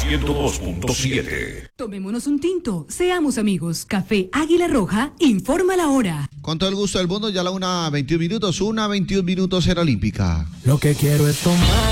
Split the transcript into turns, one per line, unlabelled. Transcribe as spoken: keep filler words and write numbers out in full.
ciento dos punto siete.
Tomémonos un tinto, seamos amigos. Café Águila Roja, informa la hora.
Con todo el gusto del mundo, ya la una veintiún minutos, una veintiún minutos era olímpica.
Lo que quiero es tomar.